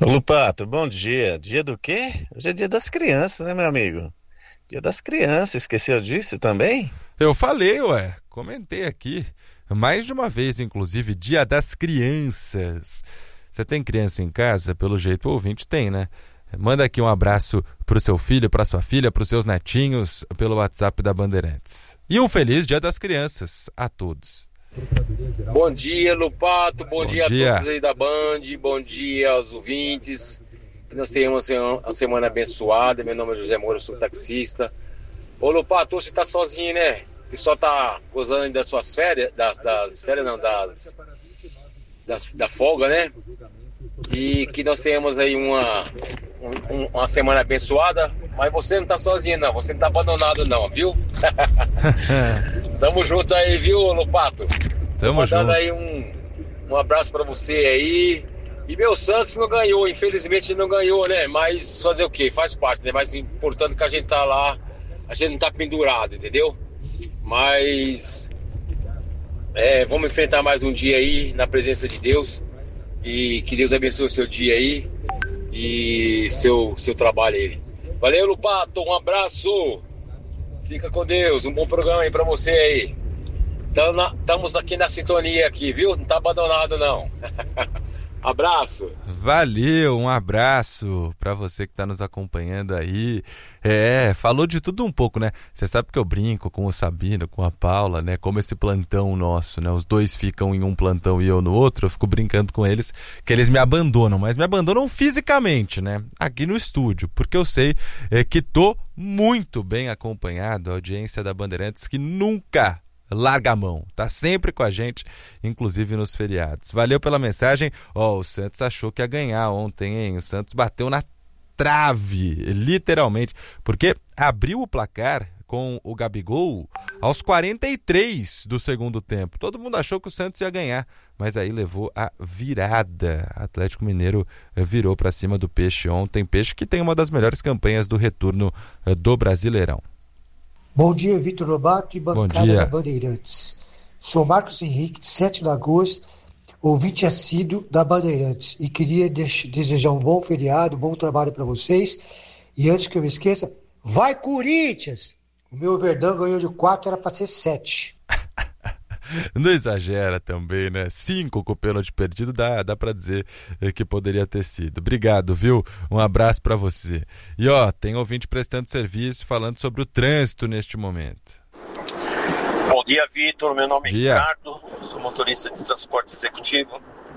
Ô, Lupato, bom dia. Dia do quê? Hoje é dia das crianças, né, meu amigo? Dia das crianças, esqueceu disso também? Eu falei, ué, comentei aqui, mais de uma vez, inclusive, Dia das Crianças. Você tem criança em casa? Pelo jeito o ouvinte tem, né? Manda aqui um abraço pro seu filho, pra sua filha, pros seus netinhos, pelo WhatsApp da Bandeirantes. E um feliz Dia das Crianças a todos. Bom dia, Lupato. Bom dia dia a todos aí da Band. Bom dia aos ouvintes. Que nós tenhamos uma semana abençoada. Meu nome é José Moura, sou taxista. Ô, Lupato, você tá sozinho, né? O pessoal tá gozando das suas férias, da folga, né? E que nós tenhamos aí uma semana abençoada. Mas você não tá sozinho, não. Você não tá abandonado, não, viu? Tamo junto aí, viu, Lupato? Tamo mandando junto. aí um abraço pra você aí. E meu Santos não ganhou, infelizmente não ganhou, né? Mas fazer o quê? Faz parte, né? Mas importante que a gente tá lá, a gente não tá pendurado, entendeu? Mas vamos enfrentar mais um dia aí na presença de Deus. E que Deus abençoe o seu dia aí e seu trabalho aí. Valeu, Lupato, um abraço. Fica com Deus, um bom programa aí pra você aí. Estamos aqui na sintonia aqui, viu? Não tá abandonado, não. Abraço. Valeu, um abraço pra você que tá nos acompanhando aí. Falou de tudo um pouco, né? Você sabe que eu brinco com o Sabino, com a Paula, né? Como esse plantão nosso, né? Os dois ficam em um plantão e eu no outro. Eu fico brincando com eles que eles me abandonam, mas me abandonam fisicamente, né? Aqui no estúdio, porque eu sei que tô muito bem acompanhado. A audiência da Bandeirantes que nunca larga a mão, tá sempre com a gente, inclusive nos feriados. Valeu pela mensagem. O Santos achou que ia ganhar ontem, hein? O Santos bateu na trave, literalmente, porque abriu o placar com o Gabigol aos 43 do segundo tempo. Todo mundo achou que o Santos ia ganhar, mas aí levou a virada. Atlético Mineiro virou para cima do Peixe ontem. Peixe que tem uma das melhores campanhas do retorno do Brasileirão. Bom dia, Vitor Lobato e bancada da Bandeirantes. Sou Marcos Henrique, de 7 Lagoas, ouvinte assíduo da Bandeirantes. E queria desejar um bom feriado, um bom trabalho para vocês. E antes que eu me esqueça, vai Corinthians! O meu Verdão ganhou de 4, era para ser 7. Não exagera também, né? 5 com o pênalti perdido, dá pra dizer que poderia ter sido. Obrigado, viu? Um abraço pra você. E tem ouvinte prestando serviço falando sobre o trânsito neste momento. Bom dia, Vitor. Meu nome é Dia. Ricardo, sou motorista de transporte executivo.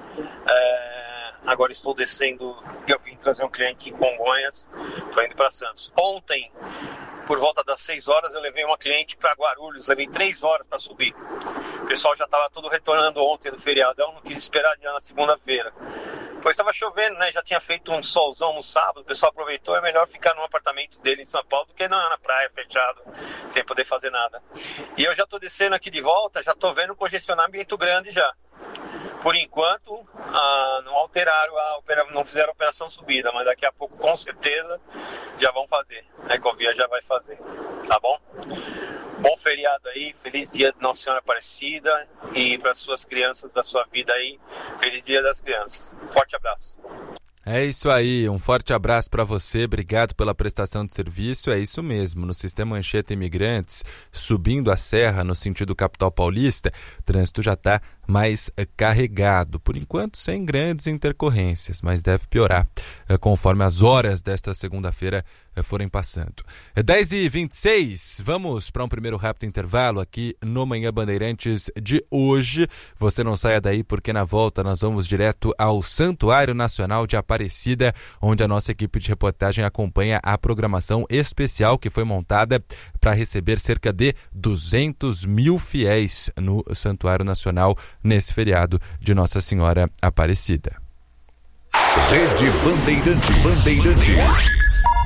Agora estou descendo, eu vim trazer um cliente em Congonhas, estou indo para Santos. Ontem, por volta das 6 horas, eu levei uma cliente para Guarulhos, levei 3 horas para subir. O pessoal já estava todo retornando ontem do feriadão, não quis esperar já na segunda-feira. Pois estava chovendo, né? Já tinha feito um solzão no sábado, o pessoal aproveitou, é melhor ficar no apartamento dele em São Paulo do que na praia, fechado, sem poder fazer nada. E eu já estou descendo aqui de volta, já estou vendo um congestionamento grande já. Por enquanto, não alteraram, não fizeram a operação subida, mas daqui a pouco, com certeza, já vão fazer. A Ecovia já vai fazer, tá bom? Bom feriado aí, feliz dia de Nossa Senhora Aparecida e para as suas crianças da sua vida aí, feliz dia das crianças. Forte abraço. É isso aí, um forte abraço para você, obrigado pela prestação de serviço. É isso mesmo, no sistema Anchieta Imigrantes, subindo a serra no sentido capital paulista, o trânsito já está mais carregado, por enquanto sem grandes intercorrências, mas deve piorar conforme as horas desta segunda-feira forem passando. 10h26, vamos para um primeiro rápido intervalo aqui no Manhã Bandeirantes de hoje. Você não saia daí porque na volta nós vamos direto ao Santuário Nacional de Aparecida, onde a nossa equipe de reportagem acompanha a programação especial que foi montada para receber cerca de 200 mil fiéis no Santuário Nacional nesse feriado de Nossa Senhora Aparecida. Rede Bandeirantes.